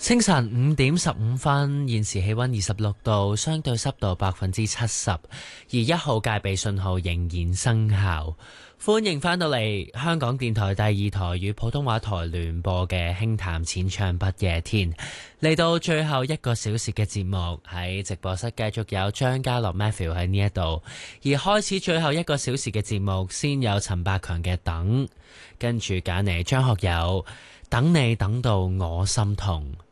清晨5點15分，現時氣溫26度，相對濕度70%，而1號戒備信號仍然生效。歡迎返到嚟香港電台第二台與普通話台聯播嘅輕談淺唱不夜天，嚟到最後1個小時嘅節目，喺直播室繼續有張家樂 Matthew 喺呢一度，而開始最後1個小時嘅節目，先有陳百強嘅等，跟住揀嚟張學友等你等到我心痛。